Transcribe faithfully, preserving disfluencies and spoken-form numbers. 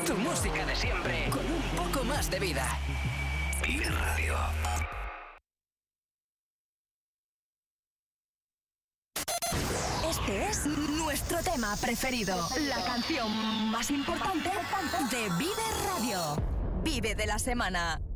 Tu música de siempre, con un poco más de vida. Vive Radio. Este es nuestro tema preferido. La canción más importante de Vive Radio. Vive de la semana.